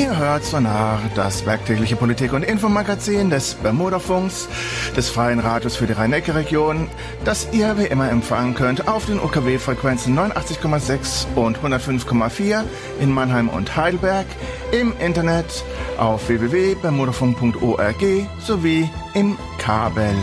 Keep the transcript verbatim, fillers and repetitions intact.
Ihr hört Sonar, das werktägliche Politik- und Infomagazin des Bermudafunks, des Freien Radios für die Rhein-Neckar-Region, das ihr wie immer empfangen könnt auf den U K W-Frequenzen neunundachtzig Komma sechs und hundertfünf Komma vier in Mannheim und Heidelberg, im Internet auf w w w punkt bermudafunk punkt org sowie im Kabel.